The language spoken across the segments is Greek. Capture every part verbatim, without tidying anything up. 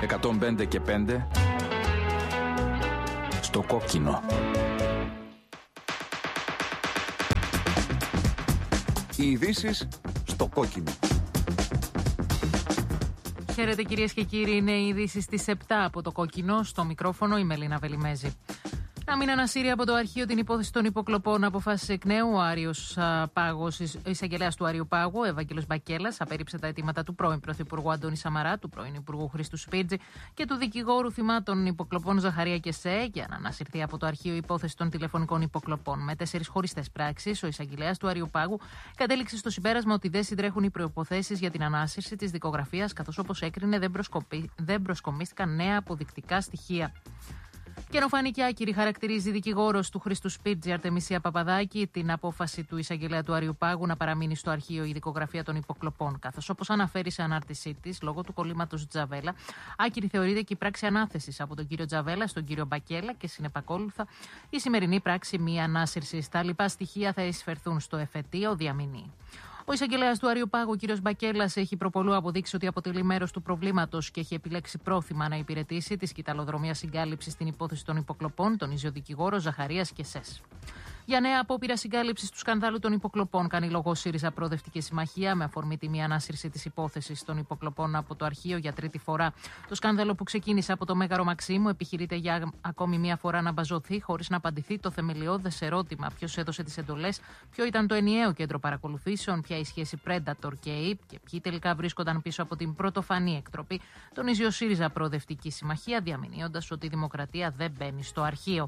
εκατόν πέντε και πέντε στο κόκκινο. Οι ειδήσεις στο κόκκινο. Χαίρετε κυρίες και κύριοι, είναι οι ειδήσεις στις επτά από το κόκκινο. Στο μικρόφωνο η Μελίνα Βελιμέζη. Να μην ανασύρει από το αρχείο την υπόθεση των υποκλοπών, αποφάσισε εκ νέου ο Άριος Πάγος, εισαγγελέας του Άριου Πάγου, ο Ευάγγελος Μπακέλας, απέρριψε τα αιτήματα του πρώην Πρωθυπουργού Αντώνη Σαμαρά, του πρώην Υπουργού Χρήστου Σπίρτζη και του δικηγόρου θυμάτων υποκλοπών Ζαχαρία Κεσέ για να ανασυρθεί από το αρχείο η υπόθεση των τηλεφωνικών υποκλοπών. Με τέσσερις χωριστές πράξεις, ο εισαγγελέας του Άριου Πάγου κατέληξε στο συμπέρασμα ότι δεν συντρέχουν οι προϋποθέσεις για την ανάσυρση της δικογραφίας, καθώς όπως έκρινε δεν, δεν προσκομίστηκαν νέα αποδεικτικά στοιχεία. Καινοφανή και άκυρη χαρακτηρίζει δικηγόρος του Χρήστου Σπίρτζη, Αρτεμισία Παπαδάκη, την απόφαση του εισαγγελέα του Άριου Πάγου να παραμείνει στο αρχείο η δικογραφία των υποκλοπών. Καθώς όπως αναφέρει σε ανάρτησή της, λόγω του κολλήματος Τζαβέλα, άκυρη θεωρείται και η πράξη ανάθεσης από τον κύριο Τζαβέλα στον κύριο Μπακέλα και συνεπακόλουθα η σημερινή πράξη μη ανάσυρσης. Τα λοιπά στοιχεία θα εισφερθούν στο εφετείο διαμηνή. Ο εισαγγελέας του Άριου Πάγου, κ. Μπακέλας, έχει προπολού αποδείξει ότι αποτελεί μέρος του προβλήματος και έχει επιλέξει πρόθυμα να υπηρετήσει τη σκυταλοδρομία συγκάλυψη στην υπόθεση των υποκλοπών, τονίζει ο δικηγόρος Ζαχαρίας Κεσές. Για νέα απόπειρα συγκάλυψης του σκανδάλου των υποκλοπών κάνει λόγο ο ΣΥΡΙΖΑ Προοδευτική Συμμαχία με αφορμή τη μη ανάσυρση της υπόθεσης των υποκλοπών από το αρχείο για τρίτη φορά. Το σκάνδαλο που ξεκίνησε από το Μέγαρο Μαξίμου επιχειρείται για ακόμη μία φορά να μπαζωθεί χωρίς να απαντηθεί το θεμελιώδες ερώτημα: ποιος έδωσε τις εντολές, ποιο ήταν το ενιαίο κέντρο παρακολουθήσεων, ποια η σχέση Predator και Ape και ποιοι τελικά βρίσκονταν πίσω από την πρωτοφανή εκτροπή, τονίζει ο ΣΥΡΙΖΑ Προοδευτική Συμμαχία, διαμηνύοντας ότι η δημοκρατία δεν μπαίνει στο αρχείο.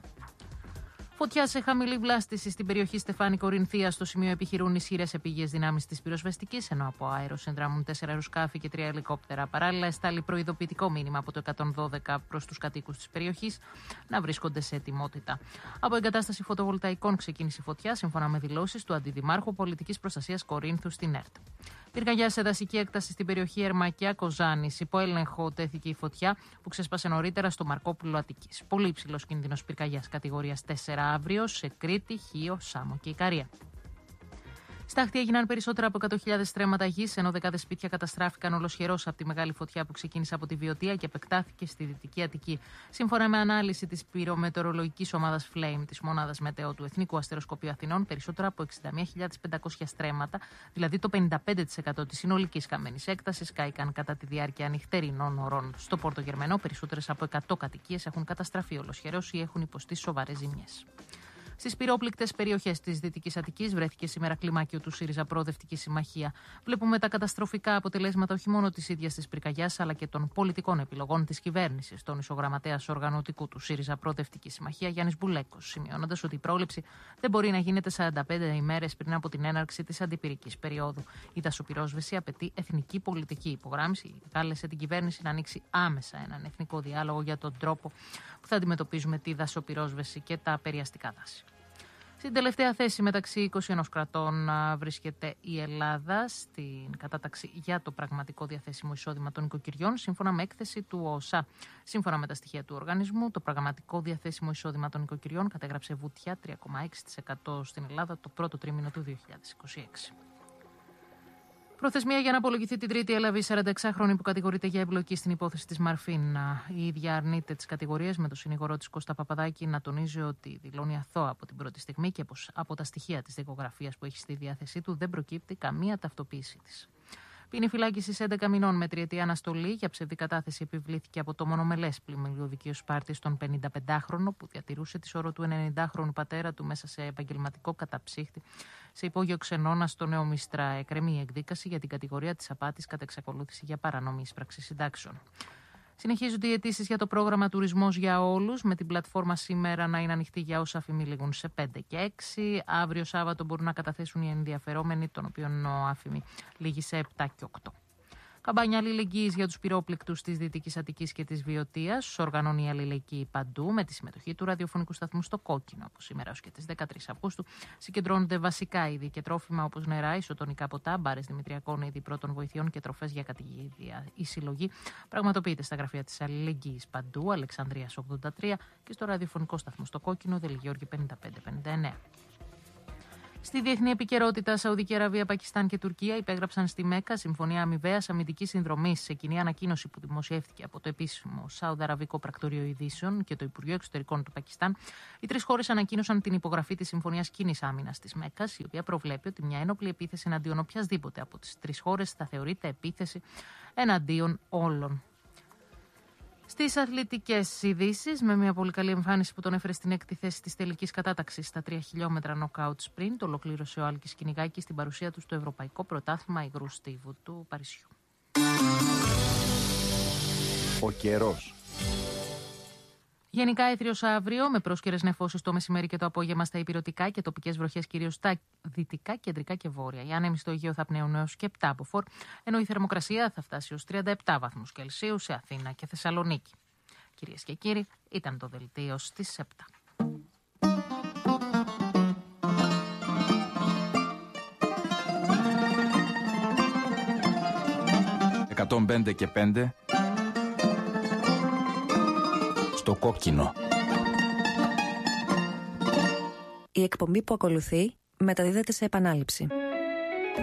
Φωτιά σε χαμηλή βλάστηση στην περιοχή Στεφάνη Κορινθία. Στο σημείο επιχειρούν ισχυρές επίγειες δυνάμεις της πυροσβεστικής, ενώ από αέρο συνδράμουν τέσσερα αεροσκάφη και τρία ελικόπτερα. Παράλληλα, εστάλει προειδοποιητικό μήνυμα από το εκατόν δώδεκα προς τους κατοίκους της περιοχής να βρίσκονται σε ετοιμότητα. Από εγκατάσταση φωτοβολταϊκών ξεκίνησε η φωτιά, σύμφωνα με δηλώσεις του Αντιδημάρχου Πολιτικής Προστασίας Κορίνθου στην ΕΡΤ. Πυρκαγιά σε δασική έκταση στην περιοχή Ερμακιά Κοζάνης. Υπό έλεγχο τέθηκε η φωτιά που ξέσπασε νωρίτερα στο Μαρκόπουλο Αττικής. Πολύ υψηλός κίνδυνος πυρκαγιάς κατηγορίας τέσσερα αύριο σε Κρήτη, Χίο, Σάμο και Ικαρία. Στα Αχτή έγιναν περισσότερα από εκατό χιλιάδες στρέμματα γης, ενώ δεκάδες σπίτια καταστράφηκαν ολοσχερώς από τη μεγάλη φωτιά που ξεκίνησε από τη Βιωτία και επεκτάθηκε στη Δυτική Αττική. Σύμφωνα με ανάλυση της πυρομετεωρολογικής ομάδας Flame, της μονάδας μετεό του Εθνικού Αστεροσκοπείου Αθηνών, περισσότερα από εξήντα μία χιλιάδες πεντακόσια στρέμματα, δηλαδή το πενήντα πέντε τοις εκατό της συνολικής χαμένης έκτασης, κάηκαν κατά τη διάρκεια νυχτερινών ωρών. Στο Πόρτο Γερμένο, περισσότερες από εκατό κατοικίες έχουν καταστραφεί ολοσχερώς ή έχουν υποστεί σοβαρές ζημιές. Στις πυρόπληκτες περιοχές της Δυτικής Αττικής βρέθηκε σήμερα κλιμάκιο του ΣΥΡΙΖΑ Προοδευτική Συμμαχία. Βλέπουμε τα καταστροφικά αποτελέσματα όχι μόνο της ίδιας της πυρκαγιάς, αλλά και των πολιτικών επιλογών της κυβέρνησης, τόνισε ο γραμματέας οργανωτικού του ΣΥΡΙΖΑ Προοδευτική Συμμαχία, Γιάννης Μπουλέκος, σημειώνοντας ότι η πρόληψη δεν μπορεί να γίνεται σαράντα πέντε ημέρες πριν από την έναρξη της αντιπυρικής περίοδου. Η δασοπυρόσβεση απαιτεί εθνική πολιτική υπογράμμιση. Κάλεσε την κυβέρνηση να ανοίξει άμεσα έναν εθνικό διάλογο για τον τρόπο που θα αντιμετωπίζουμε τη δασοπυρόσβεση και τα περιαστικά δάση. Στην τελευταία θέση μεταξύ είκοσι ένα κρατών βρίσκεται η Ελλάδα στην κατάταξη για το πραγματικό διαθέσιμο εισόδημα των οικοκυριών, σύμφωνα με έκθεση του ΟΣΑ. Σύμφωνα με τα στοιχεία του οργανισμού, το πραγματικό διαθέσιμο εισόδημα των οικοκυριών κατέγραψε βουτιά τρία κόμμα έξι τοις εκατό στην Ελλάδα το πρώτο τρίμηνο του δύο χιλιάδες είκοσι έξι. Προθεσμία για να απολογηθεί την Τρίτη έλαβε η σαρανταεξάχρονη που κατηγορείται για εμπλοκή στην υπόθεση της Μαρφίν. Η ίδια αρνείται τις κατηγορίες, με τον συνηγορό της Κώστα Παπαδάκη να τονίζει ότι δηλώνει αθώα από την πρώτη στιγμή και πως από τα στοιχεία της δικογραφίας που έχει στη διάθεσή του δεν προκύπτει καμία ταυτοποίησή της. Ποινή φυλάκισης έντεκα μηνών με τριετή αναστολή για ψευδή κατάθεση επιβλήθηκε από το μονομελές πλημμύριο δικαίου Σπάρτη στον πενηνταπεντάχρονο που διατηρούσε τη σώρο του ενενηντάχρονου πατέρα του μέσα σε επαγγελματικό καταψύχτη σε υπόγειο Ξενώνα στο Νέο Μίστρα. Εκκρεμεί η εκδίκαση για την κατηγορία της απάτης κατά εξακολούθηση για παρανομή εισπράξη συντάξεων. Συνεχίζονται οι αιτήσεις για το πρόγραμμα Τουρισμός για Όλους, με την πλατφόρμα σήμερα να είναι ανοιχτή για όσα άφημοι λήγουν σε πέντε και έξι. Αύριο Σάββατο μπορούν να καταθέσουν οι ενδιαφερόμενοι, των οποίων ο άφημοι λήγει σε επτά και οκτώ. Καμπάνια αλληλεγγύης για τους πυρόπληκτους της Δυτικής Αττικής και της Βιωτίας. Οργανώνει η αλληλεγγύη παντού με τη συμμετοχή του ραδιοφωνικού σταθμού στο Κόκκινο. Από σήμερα έως και τις δεκατρείς Αυγούστου συγκεντρώνονται βασικά είδη και τρόφιμα όπως νερά, ισοτονικά ποτά, μπάρες δημητριακών, είδη πρώτων βοηθειών και τροφές για κατοικίδια. Η συλλογή πραγματοποιείται στα γραφεία της αλληλεγγύης παντού, Αλεξανδρίας ογδόντα τρία και στο ραδιοφωνικό σταθμό στο Κόκκινο, Δελγιώργη πενήντα πέντε πενήντα εννέα. Στη διεθνή επικαιρότητα, Σαουδική Αραβία, Πακιστάν και Τουρκία υπέγραψαν στη Μέκκα συμφωνία αμοιβαίας αμυντικής συνδρομής. Σε κοινή ανακοίνωση που δημοσιεύτηκε από το επίσημο Σαουδαραβικό Πρακτορείο Ειδήσεων και το Υπουργείο Εξωτερικών του Πακιστάν, οι τρεις χώρες ανακοίνωσαν την υπογραφή της Συμφωνίας Κοινής Άμυνας της Μέκκας, η οποία προβλέπει ότι μια ένοπλη επίθεση εναντίον οποιασδήποτε από τις τρεις χώρες θα θεωρείται επίθεση εναντίον όλων. Στις αθλητικές ειδήσεις, με μια πολύ καλή εμφάνιση που τον έφερε στην έκτη θέση της τελικής κατάταξης στα τρία χιλιόμετρα νοκάουτ sprint, ολοκλήρωσε ο Άλκης Κυνηγάκης στην παρουσία του στο Ευρωπαϊκό Πρωτάθλημα Υγρού Στίβου του Παρισιού. Ο καιρός. Γενικά έθριος αύριο, με πρόσκαιρες νεφώσεις το μεσημέρι και το απόγευμα στα ηπειρωτικά και τοπικές βροχές κυρίως στα δυτικά, κεντρικά και βόρεια. Οι άνεμοι στο Αιγαίο θα πνέουν έως και επτά μποφόρ, ενώ η θερμοκρασία θα φτάσει ως τριάντα επτά βαθμούς Κελσίου σε Αθήνα και Θεσσαλονίκη. Κυρίες και κύριοι, ήταν το δελτίο στις επτά. εκατόν πέντε και πέντε στο κόκκινο. Η εκπομπή που ακολουθεί μεταδίδεται σε επανάληψη.